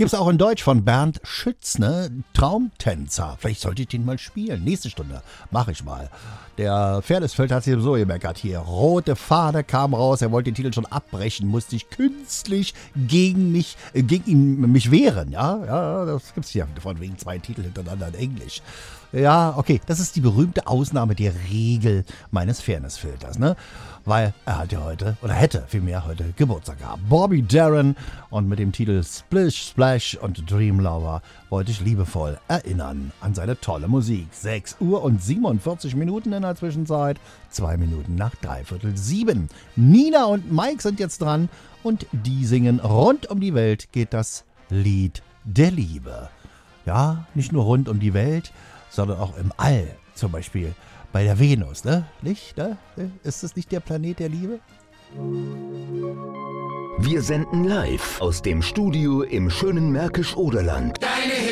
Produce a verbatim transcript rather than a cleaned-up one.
Gibt's auch in Deutsch von Bernd Schütz, ne? Traumtänzer. Vielleicht sollte ich den mal spielen. Nächste Stunde. Mach ich mal. Der Pferdesfeld hat sich so gemeckert hier. Rote Fahne kam raus. Er wollte den Titel schon abbrechen, musste ich künstlich gegen mich, äh, gegen ihn, mich wehren. Ja, ja, das gibt's hier von wegen zwei Titel hintereinander in Englisch. Ja, okay, das ist die berühmte Ausnahme der Regel meines Fairnessfilters, ne? Weil er hat ja heute, oder hätte vielmehr heute Geburtstag gehabt. Bobby Darin, und mit dem Titel Splish Splash und Dream Lover wollte ich liebevoll erinnern an seine tolle Musik. sechs Uhr und siebenundvierzig Minuten in der Zwischenzeit, zwei Minuten nach dreiviertel sieben. Nina und Mike sind jetzt dran und die singen Rund um die Welt geht das Lied der Liebe. Ja, nicht nur rund um die Welt, sondern auch im All, zum Beispiel bei der Venus, ne? Nicht, ne? Ist das nicht der Planet der Liebe? Wir senden live aus dem Studio im schönen Märkisch-Oderland. Deine